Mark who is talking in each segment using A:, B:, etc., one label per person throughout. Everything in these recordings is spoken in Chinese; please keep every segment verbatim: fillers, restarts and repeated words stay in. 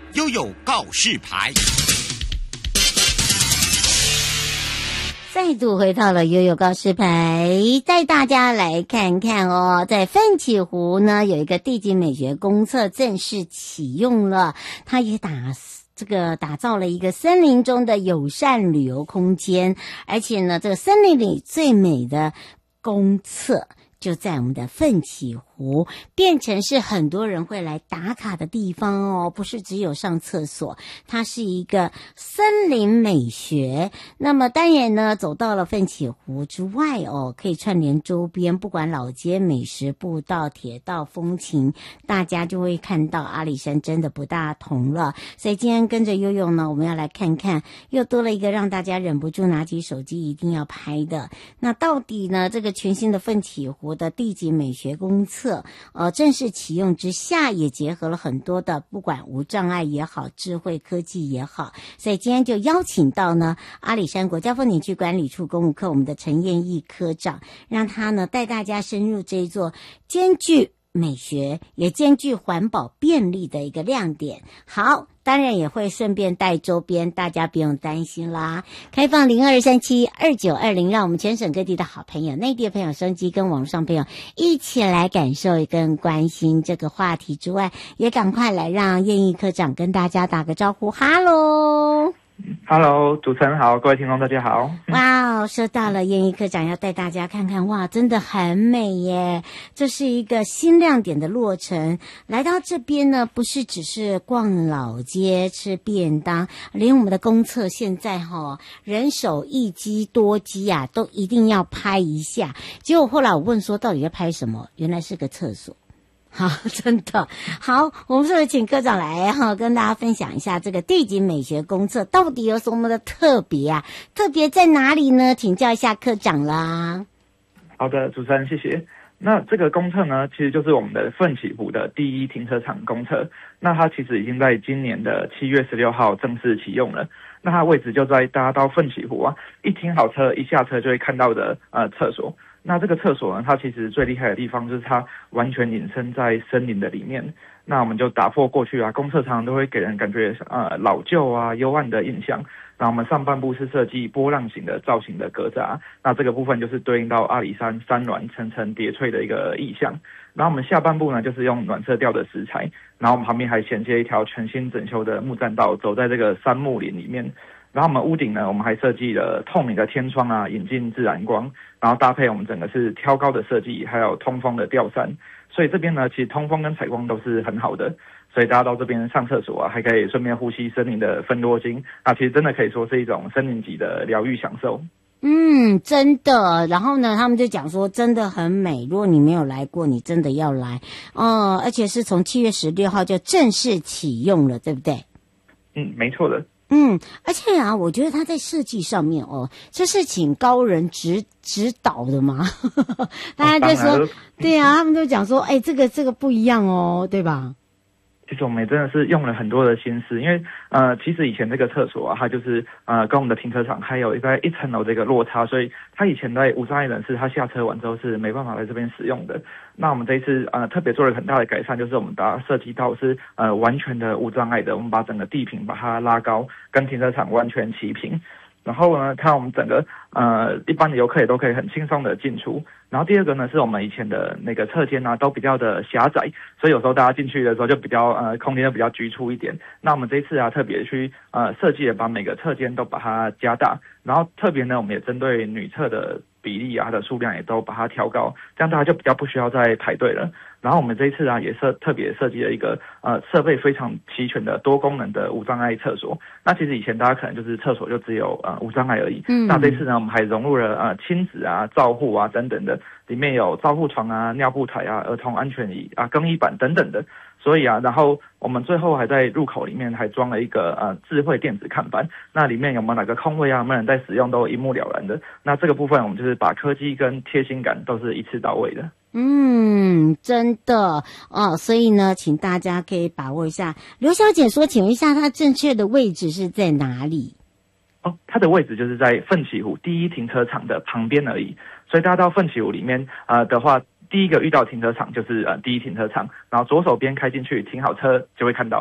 A: 悠悠告示牌。
B: 再度回到了悠悠告示牌，带大家来看看哦，在奋起湖呢有一个地景美学公厕正式启用了，它也打这个打造了一个森林中的友善旅游空间，而且呢，这个森林里最美的公厕就在我们的奋起湖，变成是很多人会来打卡的地方哦，不是只有上厕所，它是一个森林美学。那么当然呢，走到了奋起湖之外哦，可以串联周边，不管老街、美食、步道、铁道、风情，大家就会看到阿里山真的不大同了。所以今天跟着悠悠呢，我们要来看看，又多了一个让大家忍不住拿起手机一定要拍的。那到底呢，这个全新的奋起湖的地景美学公厕呃，正式启用之下，也结合了很多的不管无障碍也好，智慧科技也好，所以今天就邀请到呢阿里山国家风景区管理处公务科我们的陈彦义科长，让他呢带大家深入这一座兼具美学也兼具环保便利的一个亮点。好，当然也会顺便带周边，大家不用担心啦。开放零二三七二九二零，让我们全省各地的好朋友、内地的朋友、收音机跟网络上朋友一起来感受跟关心这个话题之外，也赶快来让彦义科长跟大家打个招呼。哈喽
C: Hello， 主持人好，各位听众大家好。
B: 哇哦，说到了彦义科长要带大家看看，哇，真的很美耶！这是一个新亮点的落成。来到这边呢，不是只是逛老街吃便当，连我们的公厕现在哈、哦、人手一机多机啊，都一定要拍一下。结果后来我问说，到底要拍什么？原来是个厕所。好，真的好，我们是不是请科长来哈，跟大家分享一下这个地景美学公厕到底有什么的特别啊？特别在哪里呢？请教一下科长啦。
C: 好的，主持人谢谢。那这个公厕呢，其实就是我们的奋起湖的第一停车场公厕。那它其实已经在今年的七月十六号正式启用了。那它位置就在大家到奋起湖啊，一停好车一下车就会看到的呃厕所。那这个厕所呢，它其实最厉害的地方就是它完全隐身在森林的里面。那我们就打破过去啊，公厕常常都会给人感觉呃老旧啊、幽暗的印象。那我们上半部是设计波浪形的造型的格栅，那这个部分就是对应到阿里山山峦层层叠翠的一个意象。然后我们下半部呢，就是用暖色调的石材，然后我们旁边还衔接一条全新整修的木栈道，走在这个杉木林里面。然后我们屋顶呢，我们还设计了透明的天窗啊，引进自然光，然后搭配我们整个是挑高的设计，还有通风的吊扇，所以这边呢，其实通风跟采光都是很好的，所以大家到这边上厕所啊，还可以顺便呼吸森林的芬多精，那其实真的可以说是一种森林级的疗愈享受。
B: 嗯，真的。然后呢，他们就讲说真的很美，如果你没有来过，你真的要来哦、呃，而且是从七月十六号就正式启用了，对不对？
C: 嗯，没错的。
B: 嗯，而且啊，我觉得他在设计上面哦，这是请高人指指导的嘛，大家就说、哦，对啊，他们就讲说，哎，这个这个不一样哦，对吧？
C: 其实我们也真的是用了很多的心思，因为呃，其实以前这个厕所啊，它就是呃跟我们的停车场还有大概一层楼这个落差，所以它以前在无障碍人士他下车完之后是没办法来这边使用的。那我们这一次呃特别做了很大的改善，就是我们把它设计到是呃完全的无障碍的，我们把整个地坪把它拉高，跟停车场完全齐平。然后呢，看我们整个呃一般的游客也都可以很轻松的进出。然后第二个呢，是我们以前的那个侧间啊，都比较的狭窄，所以有时候大家进去的时候就比较呃空间就比较局促一点。那我们这一次啊，特别去呃设计了把每个侧间都把它加大，然后特别呢，我们也针对女厕的比例啊，它的数量也都把它调高，这样大家就比较不需要再排队了。然后我们这一次啊，也设特别设计了一个呃设备非常齐全的多功能的无障碍厕所。那其实以前大家可能就是厕所就只有呃无障碍而已，嗯，那这次呢，我们还融入了呃亲子啊、照护啊等等的，里面有照护床啊、尿布台啊、儿童安全椅啊、更衣板等等的。所以啊，然后我们最后还在入口里面还装了一个呃智慧电子看板，那里面有没有哪个空位啊，有没有人在使用，都一目了然的。那这个部分我们就是把科技跟贴心感都是一次到位的。
B: 嗯，真的哦，所以呢，请大家可以把握一下。刘小姐说，请问一下，它正确的位置是在哪里？
C: 哦，它的位置就是在奋起湖第一停车场的旁边而已，所以大家到奋起湖里面呃的话，第一个遇到停车场就是呃第一停车场，然后左手边开进去停好车就会看到了。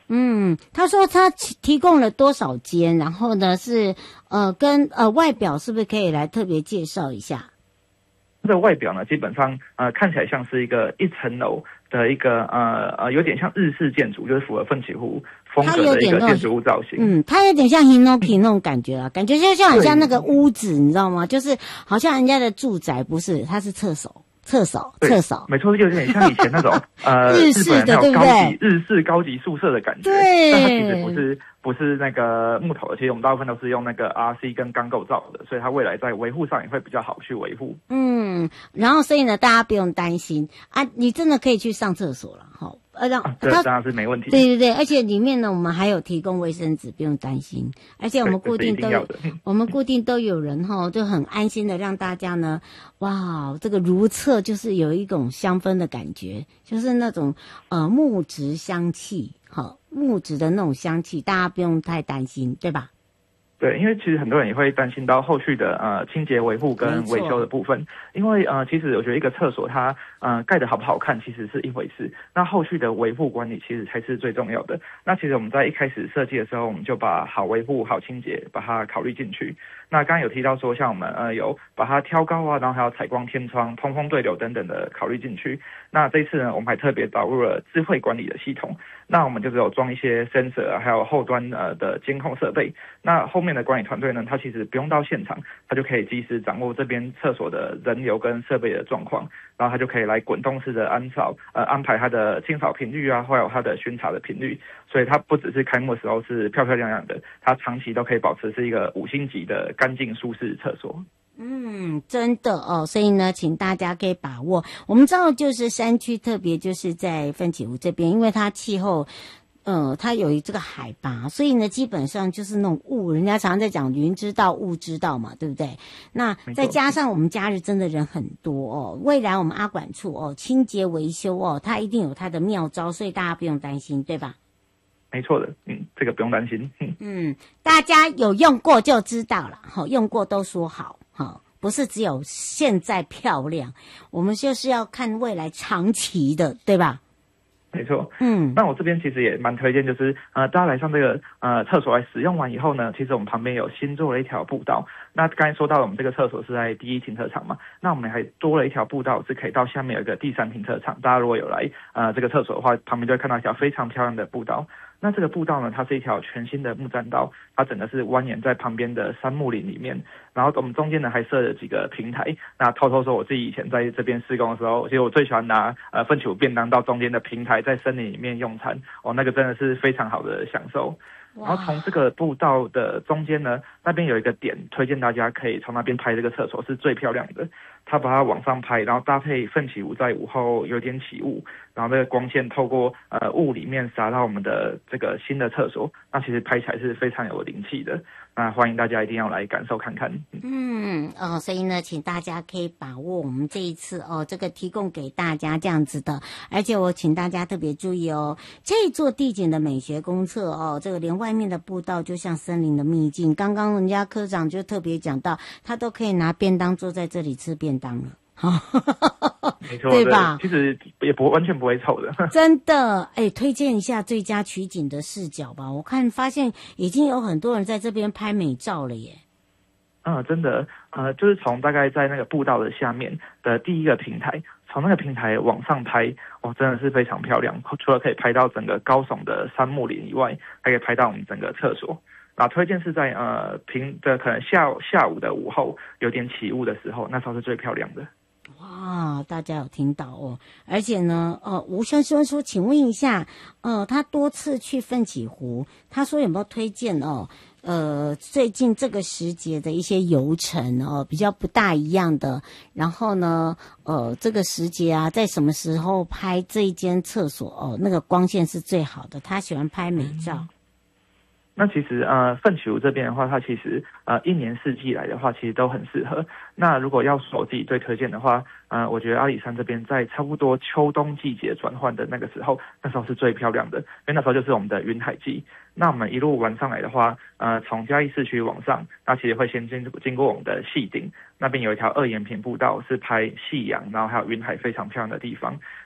B: 嗯，他说他提供了多少间，然后呢是呃跟呃外表是不是可以来特别介绍一下？
C: 它的外表呢，基本上呃看起来像是一个一层楼的一个呃呃有点像日式建筑，就是符合奋起湖风格的一个建筑物造型。
B: 嗯，它有点像 Hinoki 那种感觉啊，感觉就像很像那个屋子，你知道吗？就是好像人家的住宅，不是，它是厕所。厕所，厕所，
C: 没错，就有点像以前那种呃
B: 日式的，对不对？
C: 日式高级宿舍的感觉。
B: 对，
C: 但它其实不是不是那个木头的，其实我们大部分都是用那个 R C 跟钢构造的，所以它未来在维护上也会比较好去维护。
B: 嗯，然后所以呢，大家不用担心啊，你真的可以去上厕所了，哈。呃，让、
C: 啊、这当然是没问题。
B: 对对对，而且里面呢，我们还有提供卫生纸，不用担心。而且我们固定都有，我们固定都有人哈，就很安心的让大家呢，哇，这个如厕就是有一种香氛的感觉，就是那种呃木质香气，哈，木质的那种香气，大家不用太担心，对吧？
C: 对，因为其实很多人也会担心到后续的呃清洁维护跟维修的部分，因为呃其实我觉得一个厕所它呃盖得好不好看其实是一回事，那后续的维护管理其实才是最重要的。那其实我们在一开始设计的时候，我们就把好维护、好清洁把它考虑进去。那刚刚有提到说，像我们呃有把它挑高啊，然后还有采光天窗、通风对流等等的考虑进去。那这一次呢，我们还特别导入了智慧管理的系统。那我们就是有装一些 sensor 啊，还有后端呃的监控设备。那后面的管理团队呢，他其实不用到现场，他就可以及时掌握这边厕所的人流跟设备的状况，然后他就可以来滚动式的安扫呃安排它的清扫频率啊，或有它的巡查的频率。所以它不只是开幕的时候是漂漂亮亮的，它长期都可以保持是一个五星级的干净舒适厕所。
B: 嗯，真的哦，所以呢，请大家可以把握。我们知道，就是山区，特别就是在奋起湖这边，因为它气候，呃，它有这个海拔，所以呢，基本上就是那种雾，人家常常在讲云知道，雾知道嘛，对不对？那再加上我们假日真的人很多哦，未来我们阿管处哦，清洁维修哦，它一定有它的妙招，所以大家不用担心，对吧？
C: 没错的，嗯，这个不用担心。嗯,
B: 嗯，大家有用过就知道了，好，用过都说好。好，不是只有现在漂亮，我们就是要看未来长期的，对吧？
C: 没错，
B: 嗯，
C: 那我这边其实也蛮推荐，就是呃，大家来上这个呃厕所来使用完以后呢，其实我们旁边有新做了一条步道。那刚才说到了，我们这个厕所是在第一停车场嘛，那我们还多了一条步道，是可以到下面有一个第三停车场。大家如果有来呃这个厕所的话，旁边就会看到一条非常漂亮的步道。那这个步道呢，它是一条全新的木栈道，它整个是蜿蜒在旁边的杉木林里面。然后我们中间呢还设了几个平台。那偷偷说，我自己以前在这边施工的时候，其实我最喜欢拿呃奋起湖便当到中间的平台，在森林里面用餐。哦，那个真的是非常好的享受。然后从这个步道的中间呢，那边有一个点，推荐大家可以从那边拍这个厕所是最漂亮的。他把它往上拍，然后搭配奋起湖在午后有点起雾，然后那个光线透过呃雾里面洒到我们的这个新的厕所，那其实拍起来是非常有灵气的。那欢迎大家一定要来感受看看。
B: 嗯哦，所以呢，请大家可以把握我们这一次哦，这个提供给大家这样子的，而且我请大家特别注意哦，这座地景的美学公厕哦，这个连外面的步道就像森林的秘境。刚刚人家科长就特别讲到，他都可以拿便当坐在这里吃便当了。
C: 没错，
B: 对吧？
C: 其实也不完全不会臭的，
B: 真的。哎，推荐一下最佳取景的视角吧。我看发现已经有很多人在这边拍美照了耶。
C: 嗯，真的，呃，就是从大概在那个步道的下面的第一个平台，从那个平台往上拍，哦，真的是非常漂亮。除了可以拍到整个高耸的杉木林以外，还可以拍到我们整个厕所。那推荐是在呃平的可能下午下午的午后有点起雾的时候，那时候是最漂亮的。
B: 哇，大家有听到哦！而且呢，呃，吴先生说，请问一下，呃，他多次去奋起湖，他说有没有推荐哦？呃，最近这个时节的一些游程哦，比较不大一样的。然后呢，呃，这个时节啊，在什么时候拍这一间厕所哦？那个光线是最好的，他喜欢拍美照。嗯，
C: 那其实呃，奋起湖这边的话，它其实呃一年四季来的话，其实都很适合。那如果要说我自己最推荐的话，呃，我觉得阿里山这边在差不多秋冬季节转换的那个时候，那时候是最漂亮的，因为那时候就是我们的云海季。那我们一路玩上来的话，呃，从嘉义市区往上，那其实会先经经过我们的细顶，那边有一条二延平步道，是拍夕阳，然后还有云海非常漂亮的地方。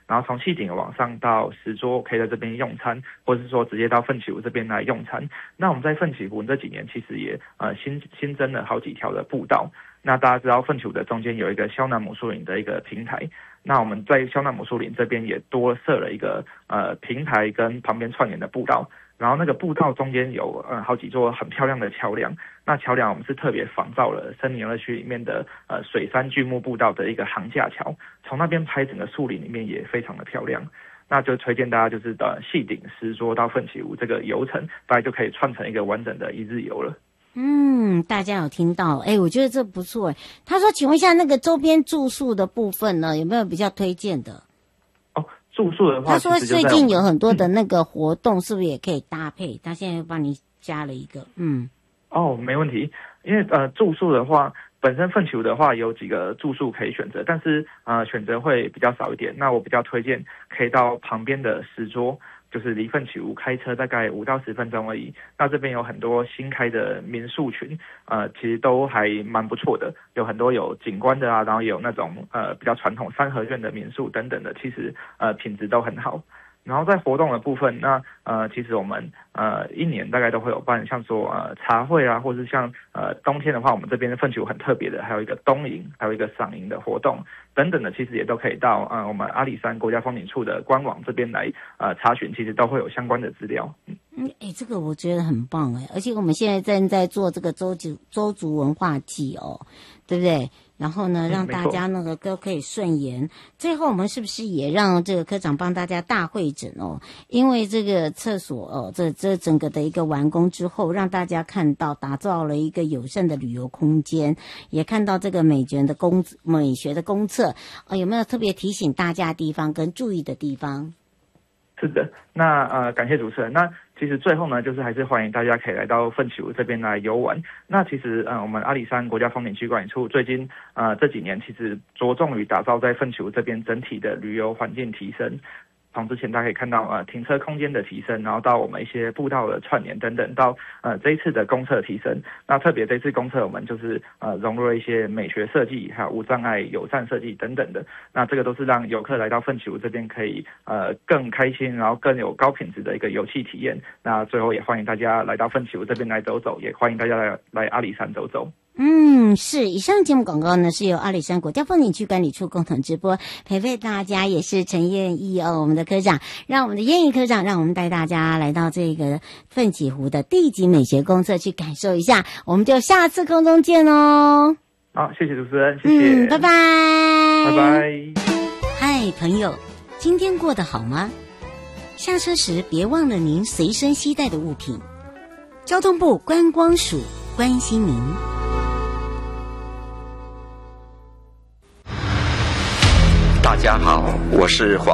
C: 然后从戏顶往上到石桌可以在这边用餐，或者是说直接到奋起湖这边来用餐。那我们在奋起湖这几年其实也呃新新增了好几条的步道。那大家知道奋起湖的中间有一个萧南母树林的一个平台，那我们在萧南母树林这边也多设了一个呃平台跟旁边串联的步道。然后那个步道中间有呃好几座很漂亮的桥梁，那桥梁我们是特别仿照了森林游乐区里面的呃水山巨木步道的一个桁架桥，从那边拍整个树林里面也非常的漂亮。那就推荐大家就是呃戏顶石桌到奋起湖这个游程，大概就可以串成一个完整的一日游了。
B: 嗯，大家有听到？哎，我觉得这不错哎。他说，请问一下那个周边住宿的部分呢，有没有比较推荐的？
C: 住宿的话，
B: 他说最近有很多的那个活动，是不是也可以搭配？他现在又帮你加了一个，嗯，
C: 哦，没问题。因为呃住宿的话，本身奋起湖的话有几个住宿可以选择，但是呃选择会比较少一点。那我比较推荐可以到旁边的石桌，就是离奋起湖开车大概五到十分钟而已。那这边有很多新开的民宿群，呃，其实都还蛮不错的，有很多有景观的啊，然后也有那种呃比较传统三合院的民宿等等的，其实呃品质都很好。然后在活动的部分，那呃其实我们呃一年大概都会有办，像说呃茶会啊，或是像呃冬天的话，我们这边的奋起湖很特别的，还有一个冬营，还有一个赏萤的活动等等的，其实也都可以到呃我们阿里山国家风景处的官网这边来呃查询，其实都会有相关的资料。嗯，
B: 嗯，哎，这个我觉得很棒哎，而且我们现在正在做这个周族周族文化季哦，对不对？然后呢，让大家那个都可以顺延。最后，我们是不是也让这个科长帮大家大会诊哦？因为这个厕所哦，这这整个的一个完工之后，让大家看到打造了一个友善的旅游空间，也看到这个美学的公美学的公厕。呃，有没有特别提醒大家的地方跟注意的地方？
C: 是的，那呃，感谢主持人。那其实最后呢，就是还是欢迎大家可以来到奋起湖这边来游玩。那其实呃，我们阿里山国家风景区管理处最近呃这几年其实着重于打造在奋起湖这边整体的旅游环境提升。从之前大家可以看到呃停车空间的提升，然后到我们一些步道的串联等等，到呃这一次的公厕提升。那特别这次公厕我们就是呃融入了一些美学设计，还有无障碍友善设计等等的。那这个都是让游客来到奋起湖这边可以呃更开心，然后更有高品质的一个游憩体验。那最后也欢迎大家来到奋起湖这边来走走，也欢迎大家来来阿里山走走。
B: 嗯，是。以上节目广告呢是由阿里山国家风景区管理处共同直播，陪陪大家也是陈燕义哦，我们的科长，让我们的燕义科长，让我们带大家来到这个奋起湖的地景美学公厕去感受一下。我们就下次空中见哦。
C: 好，谢谢主持人，谢谢，
B: 嗯，拜拜，
C: 拜拜。
B: 嗨，朋友，今天过得好吗？下车时别忘了您随身携带的物品。交通部观光署关心您。
D: 大家好，我是黄